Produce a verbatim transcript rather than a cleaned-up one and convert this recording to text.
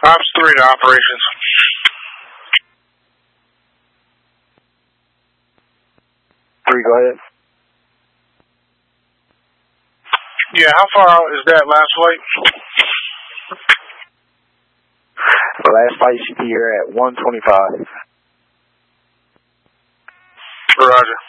Ops three to operations. Three, go ahead. Yeah, how far out is that last flight? The last flight should be here at one twenty-five. Roger.